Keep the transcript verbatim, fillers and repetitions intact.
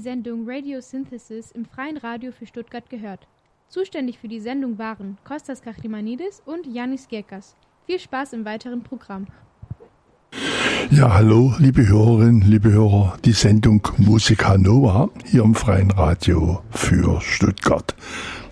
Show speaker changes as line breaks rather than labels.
Sendung Radio Synthesis im Freien Radio für Stuttgart gehört. Zuständig für die Sendung waren Kostas Kachrimanidis und Yannis Gekas. Viel Spaß im weiteren Programm.
Ja, hallo, liebe Hörerinnen, liebe Hörer, die Sendung Musica Nova hier im Freien Radio für Stuttgart.